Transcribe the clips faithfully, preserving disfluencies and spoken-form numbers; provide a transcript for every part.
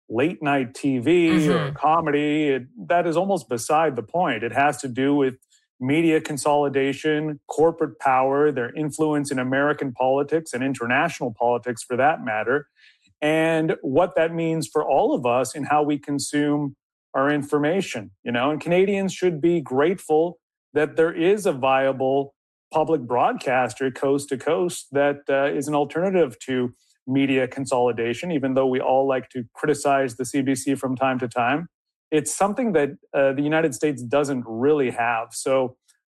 late night T V mm-hmm. or comedy. It, that is almost beside the point. It has to do with media consolidation, corporate power, their influence in American politics and international politics for that matter, and what that means for all of us in how we consume our information. You know, and Canadians should be grateful that there is a viable public broadcaster coast to coast that uh, is an alternative to media consolidation, even though we all like to criticize the C B C from time to time. It's something that uh, the United States doesn't really have. So,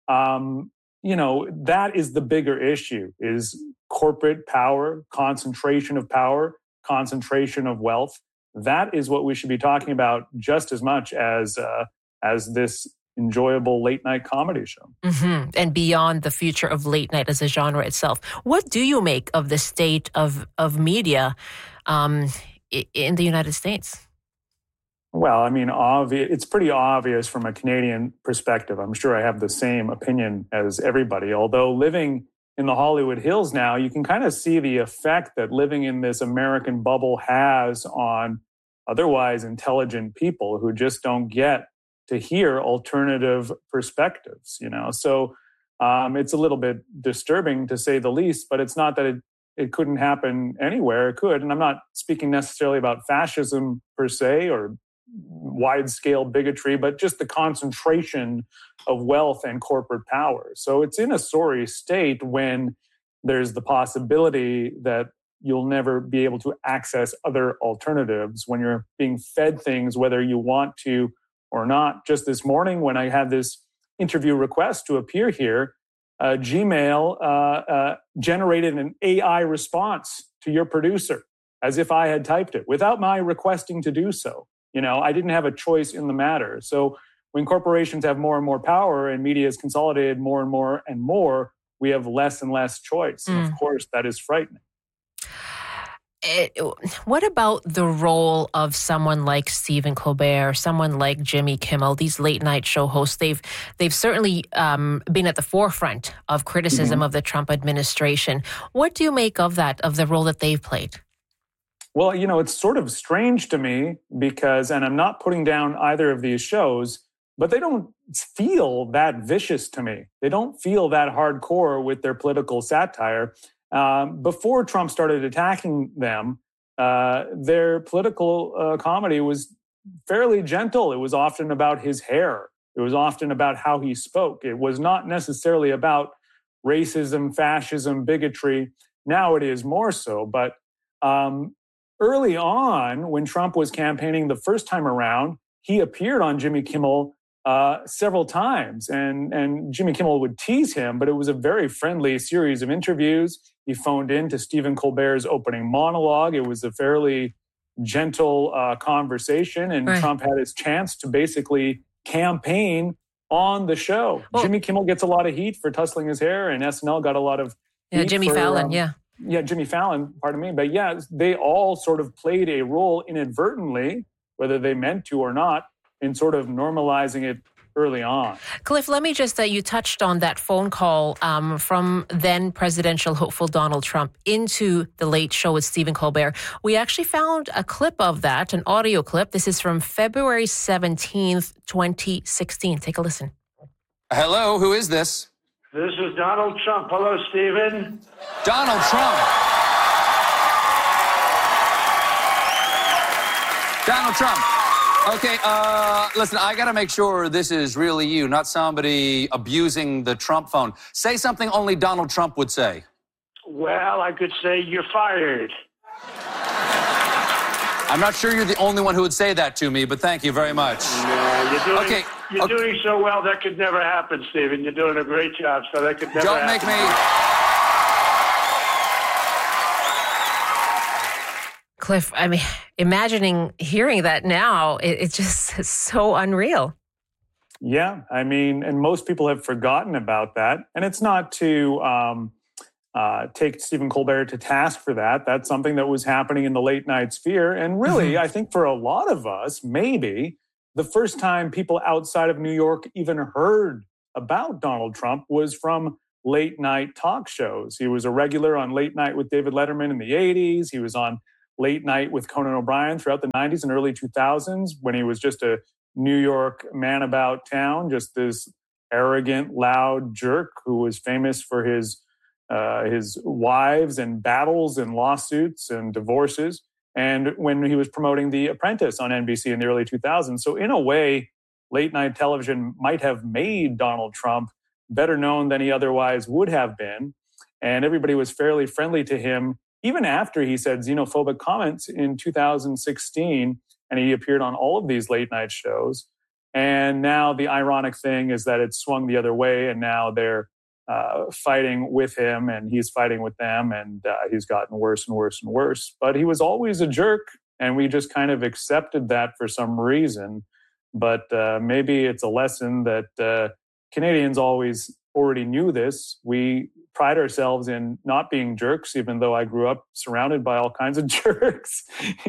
um, you know, that is the bigger issue, is corporate power, concentration of power, concentration of wealth. That is what we should be talking about just as much as uh, as this enjoyable late night comedy show. Mm-hmm. And beyond the future of late night as a genre itself. What do you make of the state of, of media um, in the United States? Well, I mean, obvious, it's pretty obvious from a Canadian perspective. I'm sure I have the same opinion as everybody. Although living in the Hollywood Hills now, you can kind of see the effect that living in this American bubble has on otherwise intelligent people who just don't get to hear alternative perspectives, you know. So um, it's a little bit disturbing to say the least, but it's not that it, it couldn't happen anywhere. It could. And I'm not speaking necessarily about fascism per se or wide-scale bigotry, but just the concentration of wealth and corporate power. So it's in a sorry state when there's the possibility that you'll never be able to access other alternatives when you're being fed things, whether you want to or not. Just this morning when I had this interview request to appear here, uh, Gmail uh, uh, generated an A I response to your producer as if I had typed it without my requesting to do so. You know, I didn't have a choice in the matter. So when corporations have more and more power and media is consolidated more and more and more, we have less and less choice. And Mm. of course, that is frightening. It, what about the role of someone like Stephen Colbert, someone like Jimmy Kimmel, these late night show hosts? They've they've certainly um, been at the forefront of criticism mm-hmm. of the Trump administration. What do you make of that, of the role that they've played? Well, you know, it's sort of strange to me because, and I'm not putting down either of these shows, but they don't feel that vicious to me. They don't feel that hardcore with their political satire. Um, before Trump started attacking them, uh, their political uh, comedy was fairly gentle. It was often about his hair. It was often about how he spoke. It was not necessarily about racism, fascism, bigotry. Now it is more so. But um, early on, when Trump was campaigning the first time around, he appeared on Jimmy Kimmel uh, several times. And, and Jimmy Kimmel would tease him, but it was a very friendly series of interviews. He phoned in to Stephen Colbert's opening monologue. It was a fairly gentle uh, conversation, and right. Trump had his chance to basically campaign on the show. Well, Jimmy Kimmel gets a lot of heat for tussling his hair, and S N L got a lot of yeah, heat Jimmy for, Fallon, um, yeah. Yeah, Jimmy Fallon, pardon me. But yeah, they all sort of played a role inadvertently, whether they meant to or not, in sort of normalizing it early on. Cliff, let me just, uh, you touched on that phone call um, from then presidential hopeful Donald Trump into the Late Show with Stephen Colbert. We actually found a clip of that, an audio clip. This is from February seventeenth, twenty sixteen. Take a listen. Hello, who is this? This is Donald Trump. Hello, Stephen. Donald Trump. Donald Trump. Okay, uh, listen, I got to make sure this is really you, not somebody abusing the Trump phone. Say something only Donald Trump would say. Well, I could say you're fired. I'm not sure you're the only one who would say that to me, but thank you very much. Yeah, you're doing, okay. you're okay. doing so well, that could never happen, Stephen. You're doing a great job, so that could never Don't happen. make me... Cliff, I mean, imagining hearing that now, it, it's just so unreal. Yeah, I mean, and most people have forgotten about that. And it's not to um, uh, take Stephen Colbert to task for that. That's something that was happening in the late night sphere. And really, mm-hmm. I think for a lot of us, maybe the first time people outside of New York even heard about Donald Trump was from late night talk shows. He was a regular on Late Night with David Letterman in the eighties. He was on Late Night with Conan O'Brien throughout the nineties and early two thousands when he was just a New York man about town, just this arrogant, loud jerk who was famous for his uh, his wives and battles and lawsuits and divorces. And when he was promoting The Apprentice on N B C in the early two thousands. So in a way, late night television might have made Donald Trump better known than he otherwise would have been. And everybody was fairly friendly to him, even after he said xenophobic comments in two thousand sixteen, and he appeared on all of these late night shows. And now the ironic thing is that it's swung the other way, and now they're uh, fighting with him, and he's fighting with them, and uh, he's gotten worse and worse and worse. But he was always a jerk, and we just kind of accepted that for some reason. But uh, maybe it's a lesson that uh, Canadians always already knew this. We pride ourselves in not being jerks, even though I grew up surrounded by all kinds of jerks,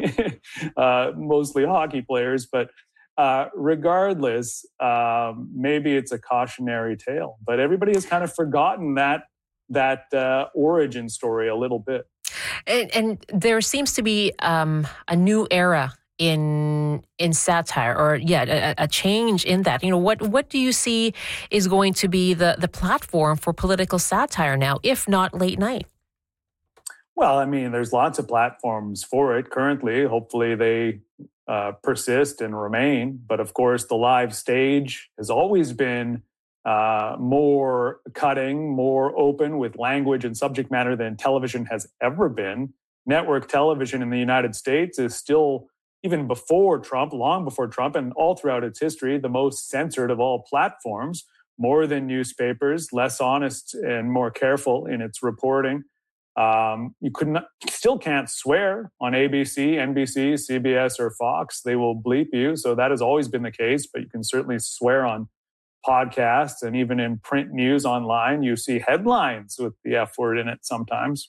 uh, mostly hockey players. But uh, regardless, um, maybe it's a cautionary tale. But everybody has kind of forgotten that that uh, origin story a little bit. And, and there seems to be um, a new era in in satire, or yeah, a, a change in that. You know, what what do you see is going to be the the platform for political satire now, if not late night? Well, I mean, there's lots of platforms for it currently. Hopefully they uh, persist and remain. But of course, the live stage has always been uh, more cutting, more open with language and subject matter than television has ever been. Network television in the United States is still, even before Trump, long before Trump, and all throughout its history, the most censored of all platforms, more than newspapers, less honest and more careful in its reporting. Um, you could not, still can't swear on A B C, N B C, C B S, or Fox. They will bleep you. So that has always been the case, but you can certainly swear on podcasts, and even in print news online, you see headlines with the F word in it sometimes.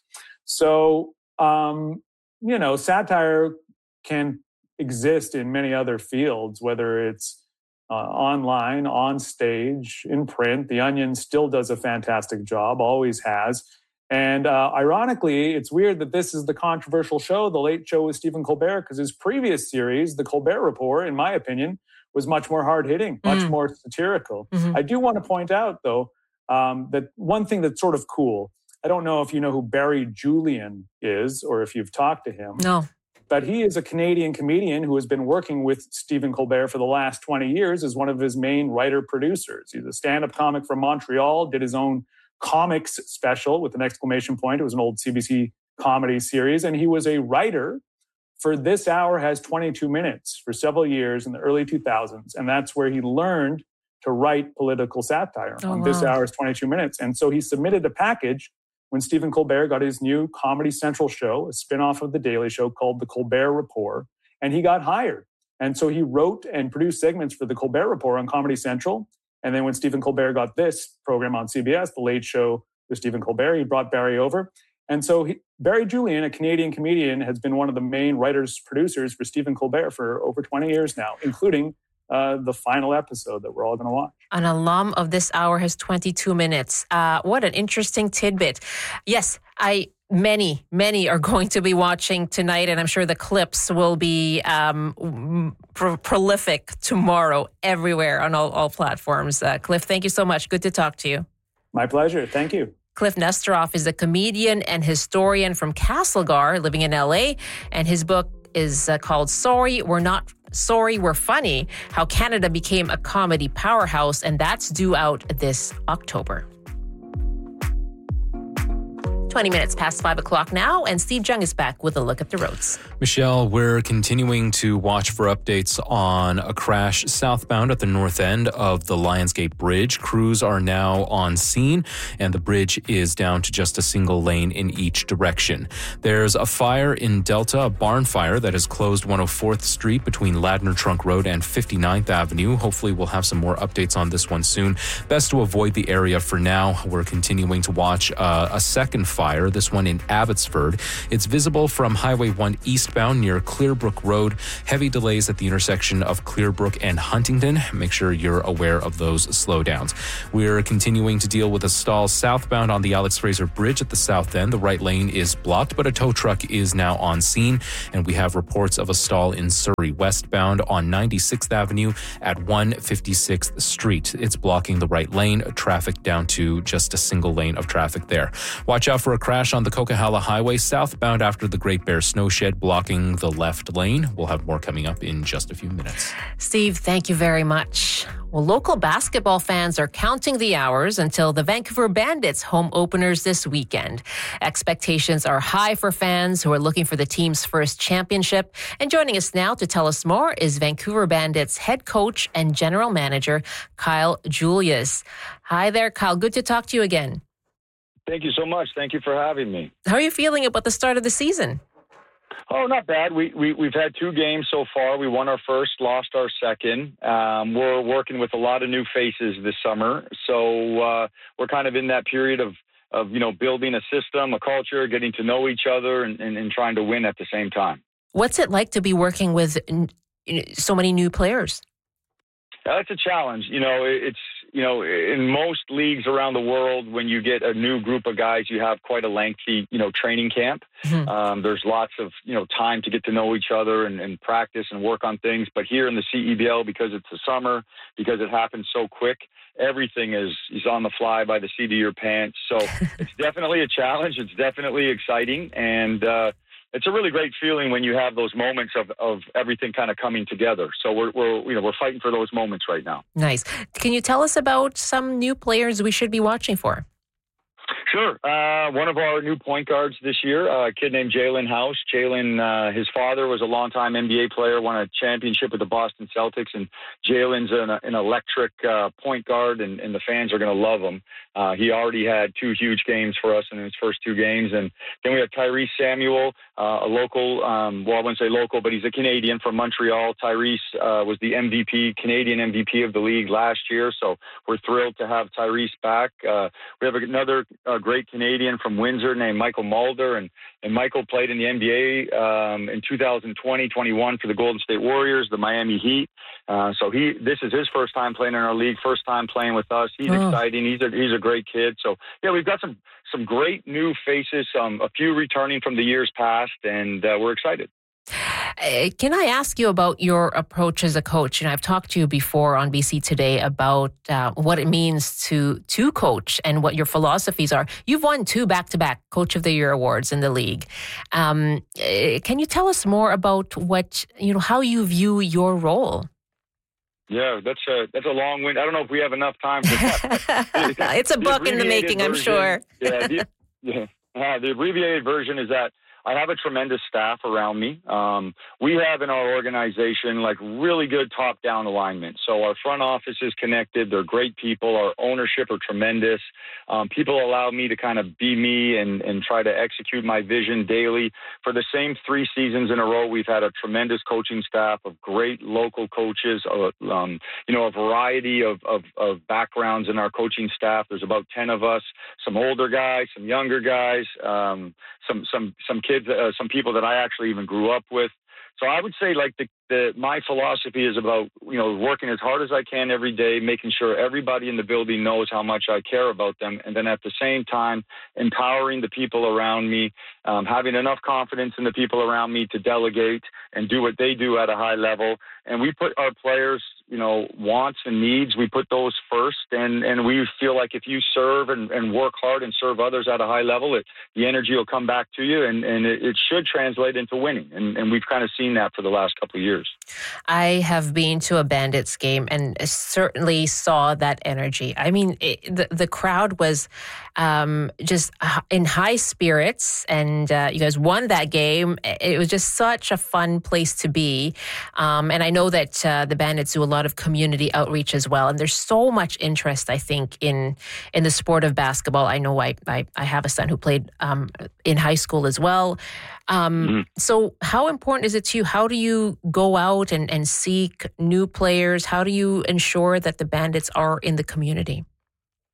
So, um, you know, satire can exist in many other fields, whether it's uh, online, on stage, in print. The Onion still does a fantastic job, always has. And uh, ironically, it's weird that this is the controversial show, The Late Show with Stephen Colbert, because his previous series, The Colbert Report, in my opinion, was much more hard-hitting, much mm. more satirical. Mm-hmm. I do want to point out, though, um, that one thing that's sort of cool, I don't know if you know who Barry Julian is or if you've talked to him. No. But he is a Canadian comedian who has been working with Stephen Colbert for the last twenty years as one of his main writer-producers. He's a stand-up comic from Montreal, did his own comics special with an exclamation point. It was an old C B C comedy series. And he was a writer for This Hour Has twenty-two minutes for several years in the early two thousands. And that's where he learned to write political satire oh, on wow. This Hour Has twenty-two minutes. And so he submitted a package when Stephen Colbert got his new Comedy Central show, a spinoff of The Daily Show called The Colbert Report, and he got hired. And so he wrote and produced segments for The Colbert Report on Comedy Central. And then when Stephen Colbert got this program on C B S, The Late Show with Stephen Colbert, he brought Barry over. And so he, Barry Julian, a Canadian comedian, has been one of the main writers, producers for Stephen Colbert for over twenty years now, including uh, the final episode that we're all going to watch. An alum of This Hour Has twenty-two minutes. Uh, what an interesting tidbit. Yes, I... Many, many are going to be watching tonight, and I'm sure the clips will be um, pro- prolific tomorrow everywhere on all, all platforms. Uh, Cliff, thank you so much. Good to talk to you. My pleasure. Thank you. Cliff Nesteroff is a comedian and historian from Castlegar, living in L A, and his book is uh, called Sorry, We're Not Sorry, We're Funny, How Canada Became a Comedy Powerhouse, and that's due out this October. twenty minutes past five o'clock now, and Steve Jung is back with a look at the roads. Michelle, we're continuing to watch for updates on a crash southbound at the north end of the Lionsgate Bridge. Crews are now on scene, and the bridge is down to just a single lane in each direction. There's a fire in Delta, a barn fire that has closed one oh fourth Street between Ladner Trunk Road and fifty-ninth Avenue. Hopefully we'll have some more updates on this one soon. Best to avoid the area for now. We're continuing to watch uh, a second fire fire, this one in Abbotsford. It's visible from Highway one eastbound near Clearbrook Road. Heavy delays at the intersection of Clearbrook and Huntington. Make sure you're aware of those slowdowns. We're continuing to deal with a stall southbound on the Alex Fraser Bridge at the south end. The right lane is blocked, but a tow truck is now on scene. And we have reports of a stall in Surrey westbound on ninety-sixth Avenue at one fifty-sixth Street. It's blocking the right lane, traffic down to just a single lane of traffic there. Watch out for a crash on the Coquihalla Highway southbound after the Great Bear Snow Shed blocking the left lane. We'll have more coming up in just a few minutes. Steve, thank you very much. Well, local basketball fans are counting the hours until the Vancouver Bandits home openers this weekend. Expectations are high for fans who are looking for the team's first championship. And joining us now to tell us more is Vancouver Bandits head coach and general manager Kyle Julius. Hi there, Kyle. Good to talk to you again. Thank you so much. Thank you for having me. How are you feeling about the start of the season? Oh, not bad. We, we, we've had two games so far. We won our first, lost our second. Um, we're working with a lot of new faces this summer. So uh, we're kind of in that period of, of, you know, building a system, a culture, getting to know each other and, and, and trying to win at the same time. What's it like to be working with so many new players? That's a challenge. You know, it's, you know, in most leagues around the world, when you get a new group of guys, you have quite a lengthy, you know, training camp. Mm-hmm. Um, there's lots of, you know, time to get to know each other and, and practice and work on things. But here in the C E B L, because it's the summer, because it happens so quick, everything is, is on the fly by the seat of your pants. So it's definitely a challenge. It's definitely exciting. And, uh, it's a really great feeling when you have those moments of, of everything kind of coming together. So we're, we're, you know, we're fighting for those moments right now. Nice. Can you tell us about some new players we should be watching for? Sure. Uh, one of our new point guards this year, uh, a kid named Jalen House. Jalen, uh, his father was a longtime N B A player, won a championship with the Boston Celtics, and Jalen's an, an electric uh, point guard, and, and the fans are going to love him. Uh, he already had two huge games for us in his first two games. And then we have Tyrese Samuel, uh, a local, um, well, I wouldn't say local, but he's a Canadian from Montreal. Tyrese uh, was the M V P, Canadian M V P of the league last year, so we're thrilled to have Tyrese back. Uh, we have another uh, great Canadian from Windsor named Michael Mulder, and, and Michael played in the N B A um, in two thousand twenty twenty-one for the Golden State Warriors, the Miami Heat. Uh, so he, this is his first time playing in our league, first time playing with us. He's oh. exciting. He's a he's a great kid. So yeah, we've got some some great new faces, um, a few returning from the years past, and uh, we're excited. Uh, can I ask you about your approach as a coach? And I've talked to you before on B C Today about uh, what it means to to coach and what your philosophies are. You've won two back-to-back Coach of the Year awards in the league. Um, uh, can you tell us more about what you know, how you view your role? Yeah, that's a that's a long wind. I don't know if we have enough time for that. It's a book in the making, version, I'm sure. yeah, the, yeah. Uh, the abbreviated version is that I have a tremendous staff around me. Um, we have in our organization like really good top-down alignment. So our front office is connected. They're great people. Our ownership are tremendous. Um, people allow me to kind of be me and, and try to execute my vision daily. For the same three seasons in a row, we've had a tremendous coaching staff of great local coaches, uh, um, you know, a variety of, of, of backgrounds in our coaching staff. There's about ten of us, some older guys, some younger guys, um, some, some, some kids. Uh, some people that I actually even grew up with. So I would say like the, the my philosophy is about, you know, working as hard as I can every day, making sure everybody in the building knows how much I care about them. And then at the same time, empowering the people around me, um, having enough confidence in the people around me to delegate and do what they do at a high level. And we put our players, you know, wants and needs, we put those first. And, and we feel like if you serve and, and work hard and serve others at a high level, it, the energy will come back to you, and, and it, it should translate into winning. And, and we've kind of seen that for the last couple of years. I have been to a Bandits game and certainly saw that energy. I mean, it, the, the crowd was um, just in high spirits, and uh, you guys won that game. It was just such a fun place to be. Um, and I know that uh, the Bandits do a lot of community outreach as well. And there's so much interest, I think, in in the sport of basketball. I know I I, I have a son who played um, in high school as well. Um, mm-hmm. So how important is it to you? How do you go out and, and seek new players? How do you ensure that the Bandits are in the community?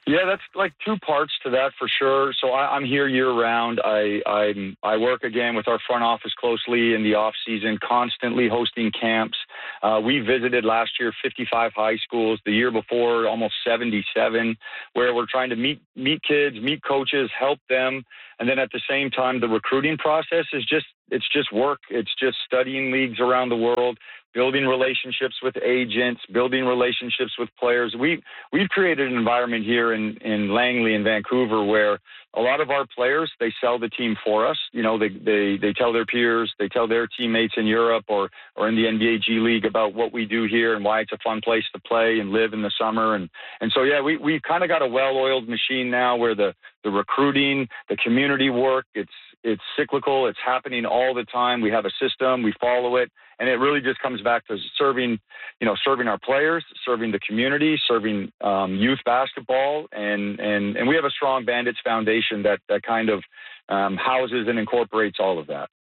Yeah, that's like two parts to that for sure. So I, I'm here year round. I I'm, I work again with our front office closely in the off season, constantly hosting camps. Uh, we visited last year fifty-five high schools. The year before, almost seventy-seven, where we're trying to meet meet kids, meet coaches, help them, and then at the same time, the recruiting process is just it's just work. It's just studying leagues around the world, building relationships with agents, building relationships with players. We, we've created an environment here in, in Langley and Vancouver where a lot of our players, they sell the team for us. You know, they, they, they tell their peers, they tell their teammates in Europe or, or in the N B A G League about what we do here and why it's a fun place to play and live in the summer. And, and so, yeah, we, we've kind of got a well-oiled machine now where the, the recruiting, the community work, it's, it's cyclical. It's happening all the time. We have a system, we follow it. And it really just comes back to serving, you know, serving our players, serving the community, serving um, youth basketball. And, and, and we have a strong Bandits Foundation that, that kind of um, houses and incorporates all of that.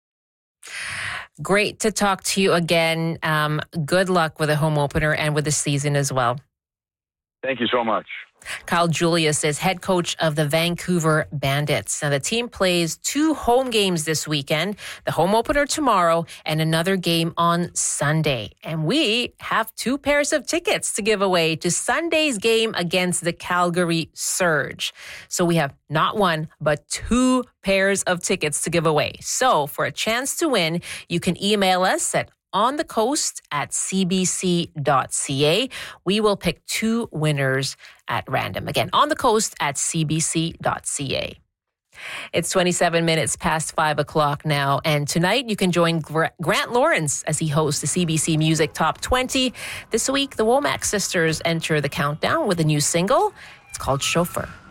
Great to talk to you again. Um, good luck with the home opener and with the season as well. Thank you so much. Kyle Julius is head coach of the Vancouver Bandits. Now, the team plays two home games this weekend, the home opener tomorrow and another game on Sunday. And we have two pairs of tickets to give away to Sunday's game against the Calgary Surge. So we have not one, but two pairs of tickets to give away. So for a chance to win, you can email us at on the coast at c b c dot c a. We will pick two winners at random. Again, on the coast at c b c dot c a. It's twenty-seven minutes past five o'clock now. And tonight you can join Grant Lawrence as he hosts the C B C Music Top twenty. This week, the Womack sisters enter the countdown with a new single. It's called Chauffeur.